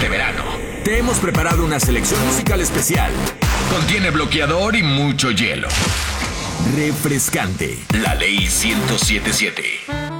este verano. Te hemos preparado una selección musical especial. Contiene bloqueador y mucho hielo. Refrescante. La ley 1077.